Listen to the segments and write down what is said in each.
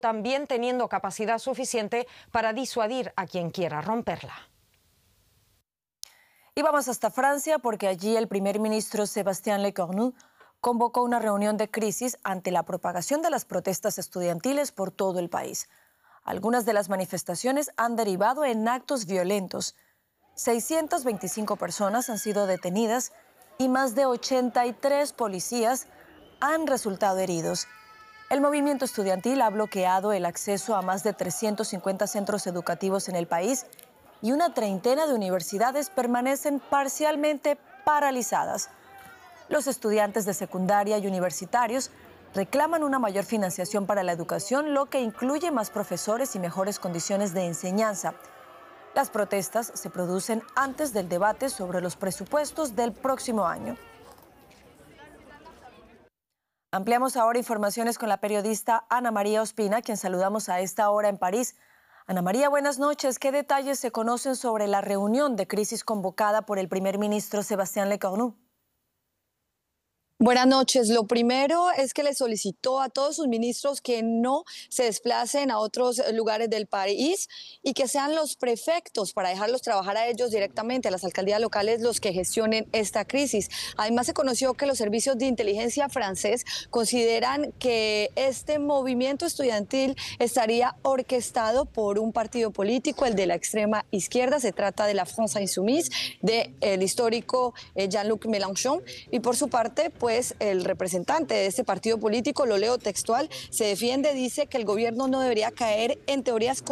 también teniendo capacidad suficiente para disuadir a quien quiera romperla. Y vamos hasta Francia porque allí el primer ministro Sébastien Lecornu convocó una reunión de crisis ante la propagación de las protestas estudiantiles por todo el país. Algunas de las manifestaciones han derivado en actos violentos. 625 personas han sido detenidas y más de 83 policías han resultado heridos. El movimiento estudiantil ha bloqueado el acceso a más de 350 centros educativos en el país y una treintena de universidades permanecen parcialmente paralizadas. Los estudiantes de secundaria y universitarios reclaman una mayor financiación para la educación, lo que incluye más profesores y mejores condiciones de enseñanza. Las protestas se producen antes del debate sobre los presupuestos del próximo año. Ampliamos ahora informaciones con la periodista Ana María Ospina, quien saludamos a esta hora en París. Ana María, buenas noches. ¿Qué detalles se conocen sobre la reunión de crisis convocada por el primer ministro Sébastien Lecornu? Buenas noches. Lo primero es que le solicitó a todos sus ministros que no se desplacen a otros lugares del país y que sean los prefectos para dejarlos trabajar a ellos directamente, a las alcaldías locales, los que gestionen esta crisis. Además, se conoció que los servicios de inteligencia francés consideran que este movimiento estudiantil estaría orquestado por un partido político, el de la extrema izquierda. Se trata de la France Insoumise, del histórico Jean-Luc Mélenchon. Y por su parte, pues el representante de este partido político, lo leo textual, se defiende, dice que el gobierno no debería caer en teorías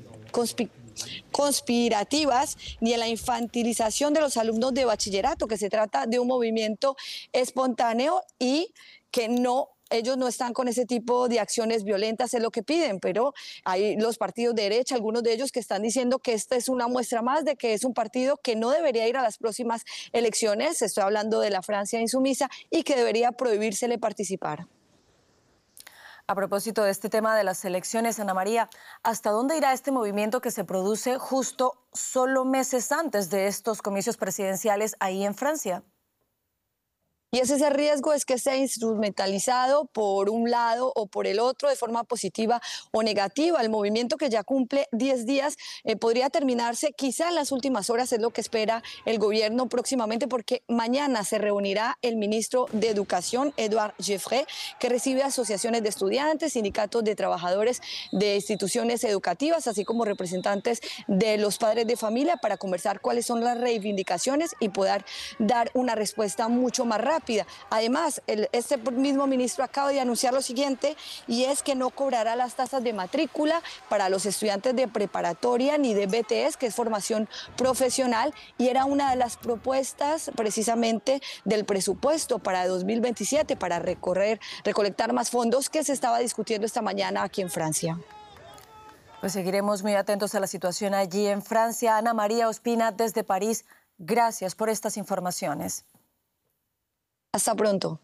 conspirativas ni en la infantilización de los alumnos de bachillerato, que se trata de un movimiento espontáneo y que ellos no están con ese tipo de acciones violentas, es lo que piden, pero hay los partidos de derecha, algunos de ellos que están diciendo que esta es una muestra más de que es un partido que no debería ir a las próximas elecciones, estoy hablando de la Francia insumisa, y que debería prohibírsele participar. A propósito de este tema de las elecciones, Ana María, ¿hasta dónde irá este movimiento que se produce justo solo meses antes de estos comicios presidenciales ahí en Francia? Y ese riesgo es que sea instrumentalizado por un lado o por el otro de forma positiva o negativa. El movimiento, que ya cumple 10 días, podría terminarse quizá en las últimas horas, es lo que espera el gobierno próximamente, porque mañana se reunirá el ministro de Educación, Édouard Geoffroy, que recibe asociaciones de estudiantes, sindicatos de trabajadores de instituciones educativas, así como representantes de los padres de familia, para conversar cuáles son las reivindicaciones y poder dar una respuesta mucho más rápida. Además, este mismo ministro acaba de anunciar lo siguiente, y es que no cobrará las tasas de matrícula para los estudiantes de preparatoria ni de BTS, que es formación profesional, y era una de las propuestas precisamente del presupuesto para 2027 para recolectar más fondos, que se estaba discutiendo esta mañana aquí en Francia. Pues seguiremos muy atentos a la situación allí en Francia. Ana María Ospina, desde París, gracias por estas informaciones. Hasta pronto.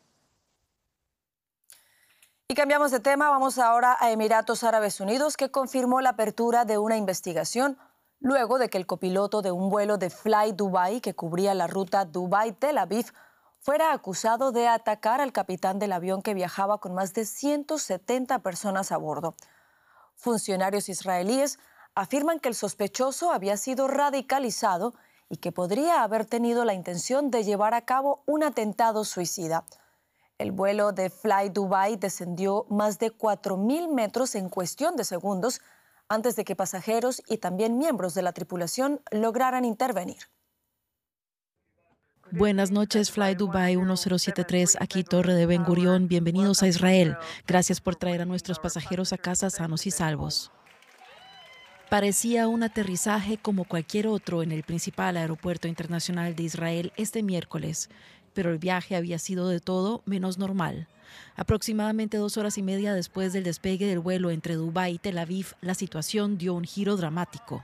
Y cambiamos de tema, vamos ahora a Emiratos Árabes Unidos, que confirmó la apertura de una investigación luego de que el copiloto de un vuelo de Fly Dubai que cubría la ruta Dubai-Tel Aviv fuera acusado de atacar al capitán del avión que viajaba con más de 170 personas a bordo. Funcionarios israelíes afirman que el sospechoso había sido radicalizado y que podría haber tenido la intención de llevar a cabo un atentado suicida. El vuelo de Fly Dubai descendió más de 4.000 metros en cuestión de segundos antes de que pasajeros y también miembros de la tripulación lograran intervenir. Buenas noches, Fly Dubai 1073, aquí Torre de Ben Gurión. Bienvenidos a Israel. Gracias por traer a nuestros pasajeros a casa sanos y salvos. Parecía un aterrizaje como cualquier otro en el principal aeropuerto internacional de Israel este miércoles, pero el viaje había sido de todo menos normal. Aproximadamente 2 horas y media después del despegue del vuelo entre Dubái y Tel Aviv, la situación dio un giro dramático.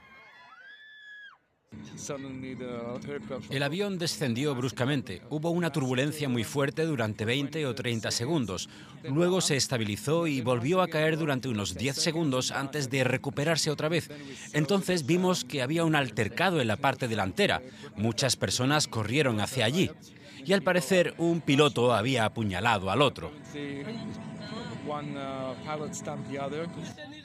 El avión descendió bruscamente. Hubo una turbulencia muy fuerte durante 20 o 30 segundos. Luego se estabilizó y volvió a caer durante unos 10 segundos antes de recuperarse otra vez. Entonces vimos que había un altercado en la parte delantera. Muchas personas corrieron hacia allí. Y al parecer un piloto había apuñalado al otro. one pilot stamped the other.